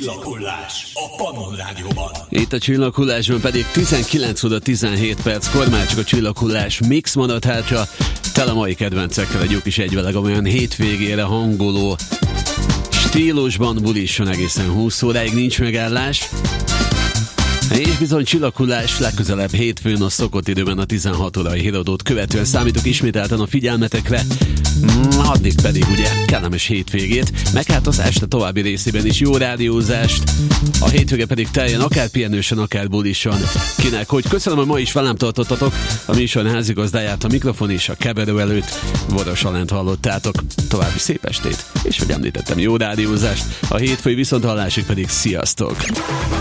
Csillaghullás a Pannon Rádióban. Itt a Csillaghullásban pedig 19 óra 17 perckor már csak a Csillaghullás mix maradt hátra, tele mai kedvencekkel egy jó kis egyveleg, olyan hétvégére hangoló stílusban bulisson egészen 20 óráig, nincs megállás. És bizony Csillaghullás legközelebb hétfőn a szokott időben a 16 órai híradót követően számítok ismételten a figyelmetekre, addig pedig ugye kellemes hétvégét, meg hát az este további részében is jó rádiózást, a hétvége pedig teljen akár pihenősen, akár bulisan. Kinek, hogy köszönöm, hogy ma is velem tartottatok, a műsor házigazdáját, a mikrofon és a keverő előtt Voros Alánt hallottátok. További szép estét, és hogy említettem, jó rádiózást, a hétfői viszonthallásig pedig sziasztok!